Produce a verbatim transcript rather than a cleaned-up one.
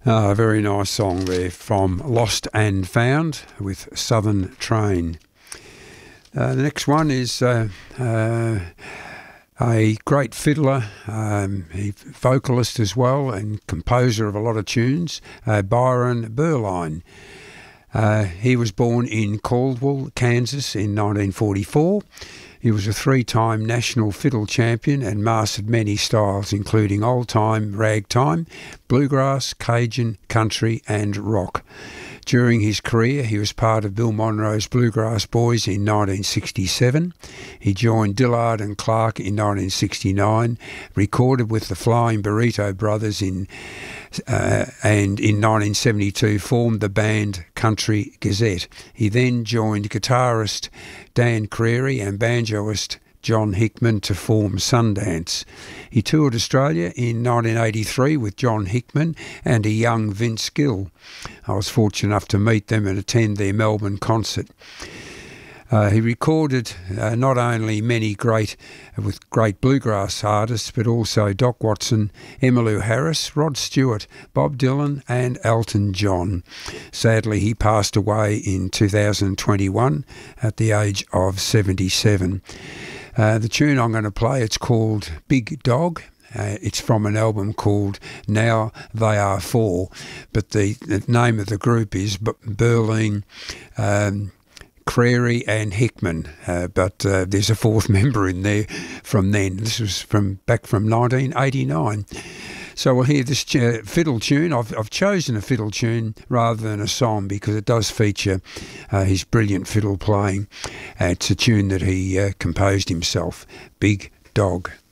Ah, a very nice song there from Lost and Found with Southern Train. Uh, the next one is uh, uh, a great fiddler, um, a vocalist as well, and composer of a lot of tunes, uh, Byron Berline. Uh, he was born in Caldwell, Kansas in nineteen forty-four. He was a three-time national fiddle champion and mastered many styles, including old-time, ragtime, bluegrass, Cajun, country and rock. During his career, he was part of Bill Monroe's Bluegrass Boys in nineteen sixty-seven. He joined Dillard and Clark in nineteen sixty-nine, recorded with the Flying Burrito Brothers in uh, and in nineteen seventy-two formed the band Country Gazette. He then joined guitarist Dan Creary and banjoist John Hickman to form Sundance. He toured Australia in nineteen eighty-three with John Hickman and a young Vince Gill. I was fortunate enough to meet them and attend their Melbourne concert. Uh, he recorded uh, not only many great uh, with great bluegrass artists, but also Doc Watson, Emmylou Harris, Rod Stewart, Bob Dylan and Elton John. Sadly, he passed away in two thousand twenty-one at the age of seventy-seven. Uh, the tune I'm going to play, it's called Big Dog. Uh, it's from an album called Now They Are Four, but the, the name of the group is B- Berline, um, Creary and Hickman, uh, but uh, there's a fourth member in there from then. This was from back from nineteen eighty-nine. So we'll hear this uh, fiddle tune. I've, I've chosen a fiddle tune rather than a song because it does feature uh, his brilliant fiddle playing. Uh, it's a tune that he uh, composed himself, Big Dog.